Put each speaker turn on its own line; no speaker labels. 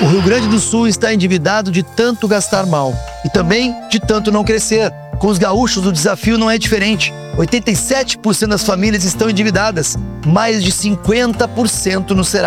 O Rio Grande do Sul está endividado de tanto gastar mal e também de tanto não crescer. Com os gaúchos, o desafio não é diferente. 87% das famílias estão endividadas, mais de 50% no Serasa.